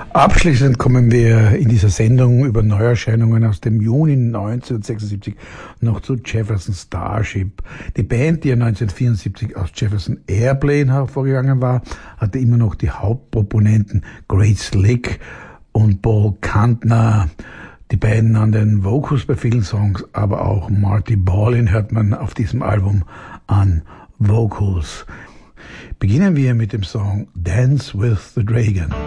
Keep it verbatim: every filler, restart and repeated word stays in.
Abschließend kommen wir in dieser Sendung über Neuerscheinungen aus dem Juni neunzehnhundertsechsundsiebzig noch zu Jefferson Starship. Die Band, die ja neunzehnhundertvierundsiebzig aus Jefferson Airplane hervorgegangen war, hatte immer noch die Hauptproponenten Great Slick und Paul Kantner. Die beiden an den Vocals bei vielen Songs, aber auch Marty Ballin hört man auf diesem Album an Vocals. Beginnen wir mit dem Song Dance with the Dragon.